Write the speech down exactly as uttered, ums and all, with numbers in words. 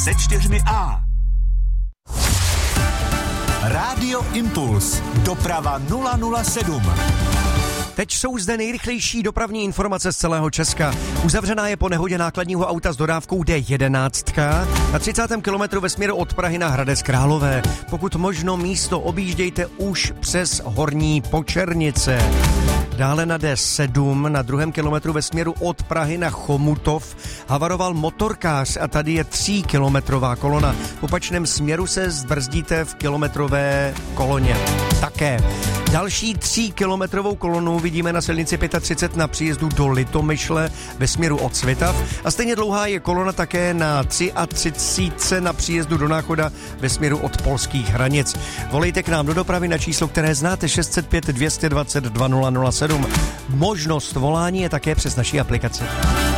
se čtyřmi A. Rádio Impuls. Doprava nula nula sedm. Teď jsou zde nejrychlejší dopravní informace z celého Česka. Uzavřená je po nehodě nákladního auta s dodávkou D jedenáct na třicátém kilometru ve směru od Prahy na Hradec Králové. Pokud možno místo objíždějte už přes Horní Počernice. Dále na D sedm na druhém kilometru ve směru od Prahy na Chomutov havaroval motorkář a tady je tříkilometrová kolona. V opačném směru se zbrzdíte v kilometrové koloně. Také. Další tříkilometrovou kolonu vidíme na silnici třicet pět na příjezdu do Litomyšle ve směru od Svitav a stejně dlouhá je kolona také na třicet tři na příjezdu do Náchoda ve směru od polských hranic. Volejte k nám do dopravy na číslo, které znáte, šest set pět dvě dvacet dva nula nula sedm. Možnost volání je také přes naši aplikaci.